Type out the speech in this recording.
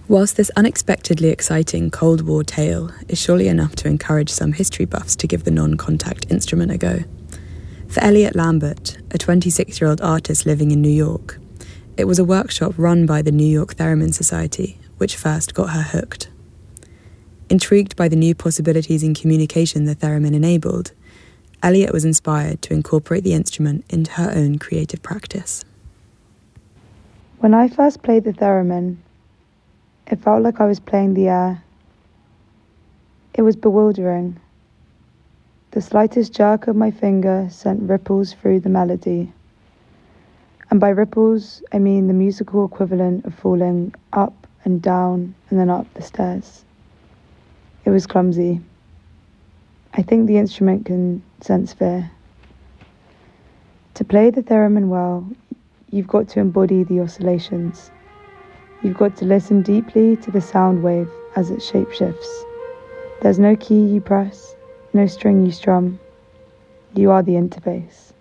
Whilst this unexpectedly exciting Cold War tale is surely enough to encourage some history buffs to give the non-contact instrument a go, for Elliot Lambert, a 26-year-old artist living in New York, it was a workshop run by the New York Theremin Society which first got her hooked. Intrigued by the new possibilities in communication the theremin enabled, Elliot was inspired to incorporate the instrument into her own creative practice. When I first played the theremin, it felt like I was playing the air. It was bewildering. The slightest jerk of my finger sent ripples through the melody. And by ripples, I mean the musical equivalent of falling up and down and then up the stairs. It was clumsy. I think the instrument can sense fear. To play the theremin well, you've got to embody the oscillations. You've got to listen deeply to the sound wave as it shapeshifts. There's no key you press, no string you strum. You are the interface.